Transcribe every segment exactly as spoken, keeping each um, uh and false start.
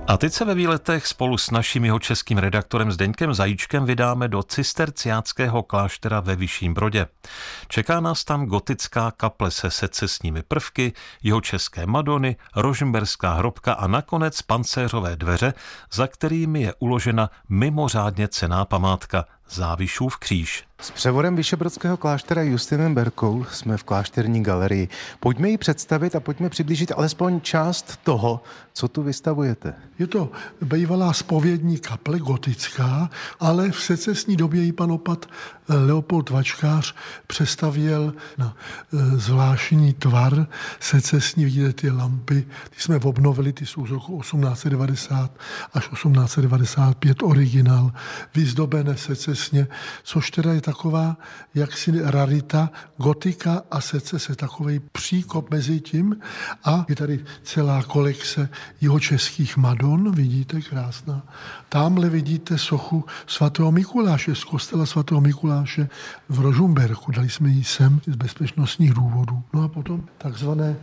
A teď se ve výletech spolu s naším jihočeským redaktorem Zdeňkem Zajíčkem vydáme do cisterciáckého kláštera ve Vyšším Brodě. Čeká nás tam gotická kaple se secesními prvky, jihočeské Madony, rožmberská hrobka a nakonec pancéřové dveře, za kterými je uložena mimořádně cenná památka Závišův kříž. S převodem Vyšebrodského kláštera Justinem Berkou jsme v klášterní galerii. Pojďme ji představit a pojďme přiblížit alespoň část toho, co tu vystavujete. Je to bývalá zpovědní kaple gotická, ale v secesní době ji pan opat Leopold Vačkář přestavěl na zvláštní tvar secesní. Vidíte ty lampy, ty jsme obnovili, ty jsou z roku osmnáct set devadesát až osmnáct set devadesát pět originál, vyzdobené secesně, což teda je taková jaksi rarita, gotika a secese, takovej příkop mezi tím. A je tady celá kolekce jihočeských Madon, vidíte, krásná. Tamhle vidíte sochu svatého Mikuláše z kostela svatého Mikuláše v Rožumberku. Dali jsme ji sem z bezpečnostních důvodů. No a potom takzvané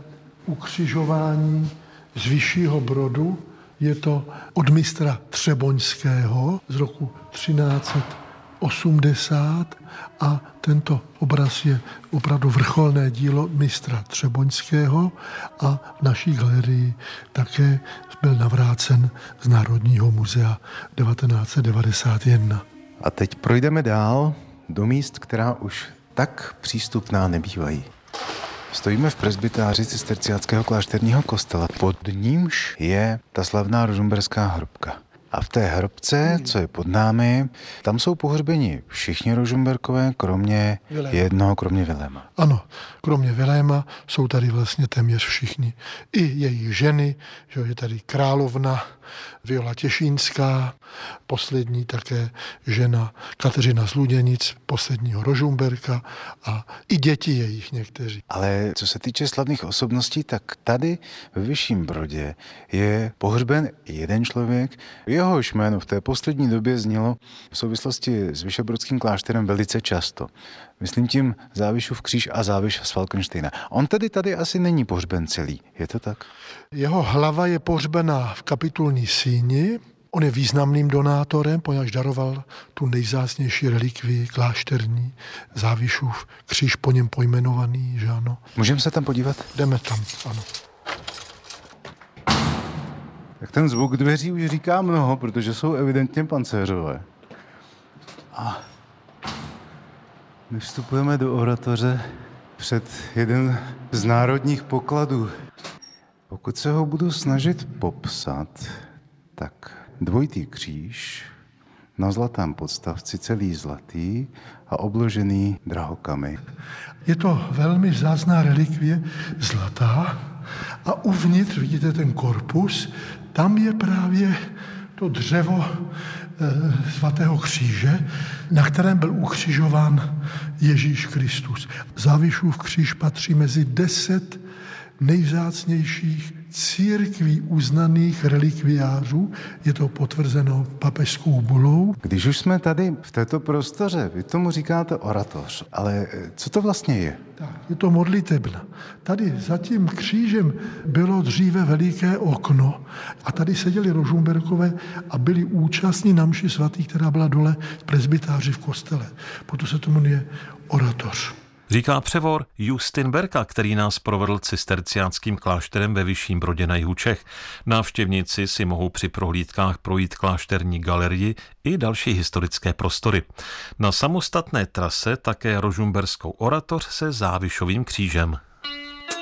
ukřižování z Vyššího Brodu. Je to od mistra Třeboňského z roku třináct set osmdesát a tento obraz je opravdu vrcholné dílo mistra Třeboňského a v naší galerii také byl navrácen z Národního muzea devatenáct set devadesát jedna. A teď projdeme dál do míst, která už tak přístupná nebývají. Stojíme v presbytáři cisterciáckého klášterního kostela, pod nímž je ta slavná rožmberská hrobka. A v té hrobce, co je pod námi, tam jsou pohřbeni všichni Rožmberkové, kromě Viléma. jednoho, kromě Viléma. Ano, kromě Viléma jsou tady vlastně téměř všichni. I jejich ženy, že je tady královna Viola Těšínská, poslední také žena Kateřina z Luděnic, posledního Rožmberka a i děti jejich někteří. Ale co se týče slavných osobností, tak tady ve Vyšším Brodě je pohřben jeden člověk. Jehož jméno v té poslední době znělo v souvislosti s Vyšebrodským klášterem velice často. Myslím tím Závišův kříž a Záviš z Falkensteina. On tedy tady asi není pohřben celý, je to tak? Jeho hlava je pohřbená v kapitulní síni. On je významným donátorem, poněvadž daroval tu nejvzácnější relikvii klášterní, Závišův kříž, po něm pojmenovaný, že ano. Můžeme se tam podívat? Jdeme tam, ano. Tak ten zvuk dveří už říká mnoho, protože jsou evidentně pancéřové. A my vstupujeme do oratoře před jeden z národních pokladů. Pokud se ho budu snažit popsat, tak dvojitý kříž na zlatém podstavci, celý zlatý a obložený drahokamy. Je to velmi vzácná relikvie, zlatá, a uvnitř vidíte ten korpus, tam je právě to dřevo e, svatého kříže, na kterém byl ukřižován Ježíš Kristus. Závišův kříž patří mezi deset nejvzácnějších církví uznaných relikviářů. Je to potvrzeno papežskou bulou. Když už jsme tady v této prostoře, vy tomu říkáte oratoř, ale co to vlastně je? Tak, je to modlitebna. Tady za tím křížem bylo dříve veliké okno a tady seděli Rožmberkové a byli účastní na mši svatý, která byla dole v presbytáři v kostele. Proto se to jmenuje oratoř. Říká převor Justin Berka, který nás provedl cisterciánským klášterem ve Vyšším Brodě na jihu Čech. Návštěvníci si mohou při prohlídkách projít klášterní galerii i další historické prostory. Na samostatné trase také rožmberskou oratoř se Závišovým křížem.